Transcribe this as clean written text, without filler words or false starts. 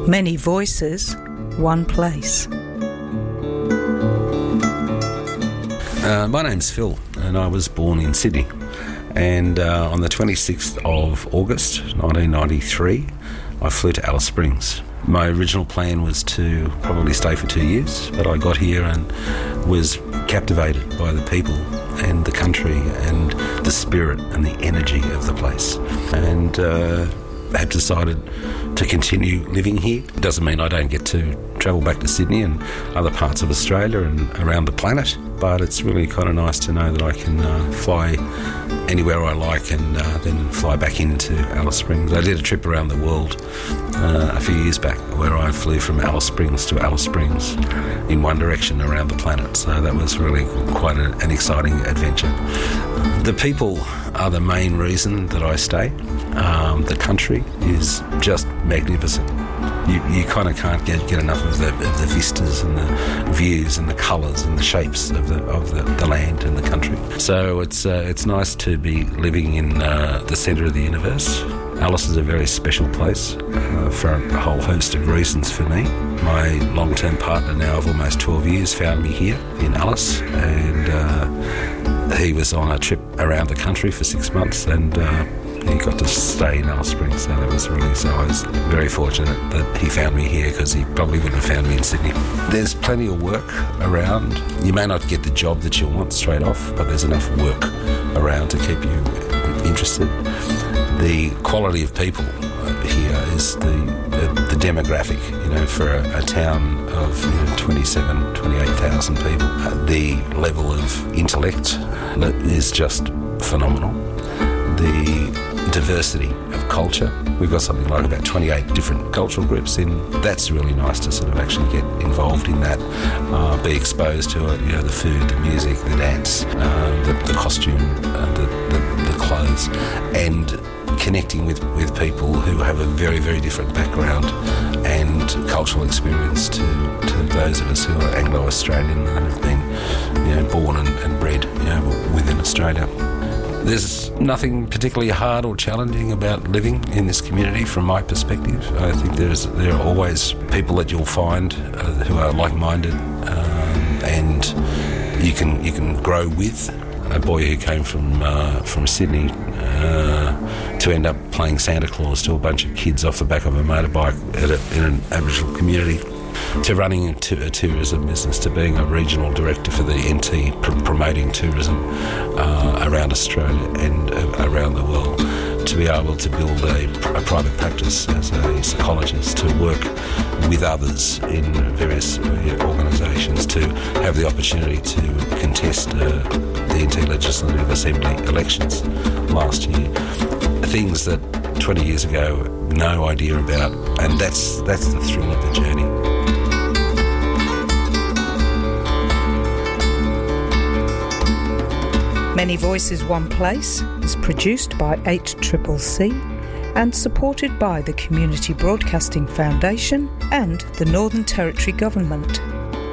Many voices, one place. My name's Phil, and I was born in Sydney. And on the 26th of August 1993, I flew to Alice Springs. My original plan was to probably stay for 2 years, but I got here and was captivated by the people and the country and the spirit and the energy of the place. And have decided to continue living here. It doesn't mean I don't get to travel back to Sydney and other parts of Australia and around the planet, but it's really kind of nice to know that I can fly anywhere I like and then fly back into Alice Springs. I did a trip around the world a few years back where I flew from Alice Springs to Alice Springs in one direction around the planet, so that was really quite an exciting adventure. The people are the main reason that I stay. The country is just magnificent. You kind of can't get enough of the vistas and the views and the colours and the shapes of the land and the country. So it's nice to be living in the centre of the universe. Alice is a very special place for a whole host of reasons for me. My long-term partner now of almost 12 years found me here in Alice, and he was on a trip around the country for 6 months, and he got to stay in Alice Springs, so that was really, so I was very fortunate that he found me here, because he probably wouldn't have found me in Sydney. There's plenty of work around. You may not get the job that you want straight off, but there's enough work around to keep you interested. The quality of people here is the demographic, for a town of 28,000 people. The level of intellect is just phenomenal. The diversity of culture. We've got something like about 28 different cultural groups in. That's really nice to sort of actually get involved in that, be exposed to it, the food, the music, the dance, the costume, the clothes, and connecting with people who have a very, very different background and cultural experience to those of us who are Anglo-Australian and have been born and bred within Australia. There's nothing particularly hard or challenging about living in this community from my perspective. I think there are always people that you'll find who are like-minded, and you can grow with. A boy who came from Sydney to end up playing Santa Claus to a bunch of kids off the back of a motorbike in an Aboriginal community, to running into a tourism business, to being a regional director for the NT, promoting tourism around Australia and around the world, to be able to build a private practice as a psychologist, to work with others in various organisations, to have the opportunity to contest the NT Legislative Assembly elections last year. Things that 20 years ago, no idea about, and that's the thrill of the journey. Many Voices, One Place is produced by 8CCC and supported by the Community Broadcasting Foundation and the Northern Territory Government.